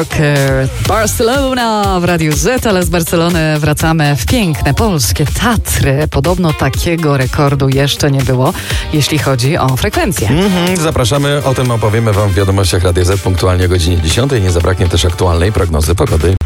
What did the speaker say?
Walker, Barcelona w Radiu Z, ale z Barcelony wracamy w piękne polskie Tatry. Podobno takiego rekordu jeszcze nie było, jeśli chodzi o frekwencję. Zapraszamy, o tym opowiemy wam w wiadomościach Radia Z punktualnie o godzinie 10. Nie zabraknie też aktualnej prognozy pogody.